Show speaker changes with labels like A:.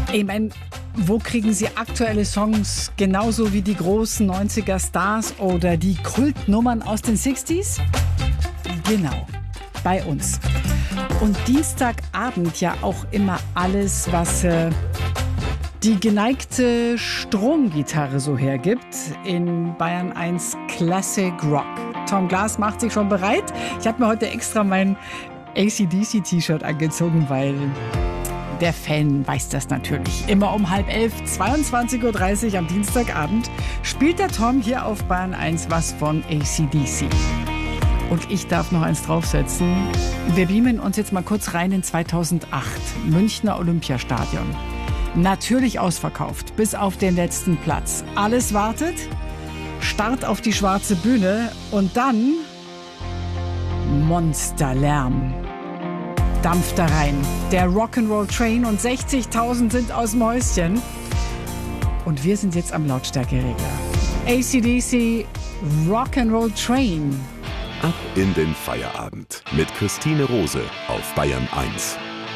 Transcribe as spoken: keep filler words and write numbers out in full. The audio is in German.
A: Ich meine, wo kriegen Sie aktuelle Songs genauso wie die großen neunziger Stars oder die Kultnummern aus den sechziger? Genau, bei uns. Und Dienstagabend ja auch immer alles, was äh, die geneigte Stromgitarre so hergibt in Bayern eins Classic Rock. Tom Glas macht sich schon bereit. Ich habe mir heute extra mein A C D C-T-Shirt angezogen, weil der Fan weiß das natürlich. Immer um halb elf, zweiundzwanzig Uhr dreißig am Dienstagabend spielt der Tom hier auf Bayern eins was von A C D C. Und ich darf noch eins draufsetzen. Wir beamen uns jetzt mal kurz rein in zweitausendacht. Münchner Olympiastadion. Natürlich ausverkauft, bis auf den letzten Platz. Alles wartet. Start auf die schwarze Bühne und dann Monsterlärm. Dampft da rein. Der Rock'n'Roll Train und sechzigtausend sind aus dem Häuschen. Und wir sind jetzt am Lautstärkeregler. A C D C Rock'n'Roll Train.
B: Ab in den Feierabend mit Christine Rose auf Bayern eins.